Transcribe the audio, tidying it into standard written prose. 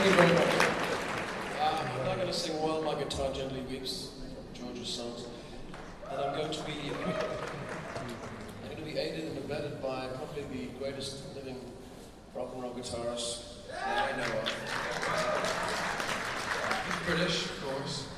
Thank you very much. I'm now going to sing While My Guitar Gently Weeps, George's songs, and I'm going to be aided and abetted by probably the greatest living rock and roll guitarist that I know of. British, of course.